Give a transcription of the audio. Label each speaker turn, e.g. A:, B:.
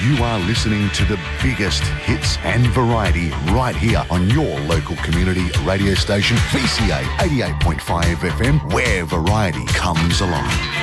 A: You are listening to the biggest hits and variety right here on your local community radio station, VCA 88.5 FM, where variety comes alive.